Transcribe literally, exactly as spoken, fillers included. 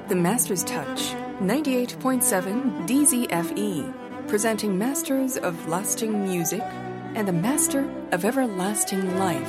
The Master's Touch, ninety-eight point seven D Z F E, presenting Masters of Lasting Music and the Master of Everlasting Life.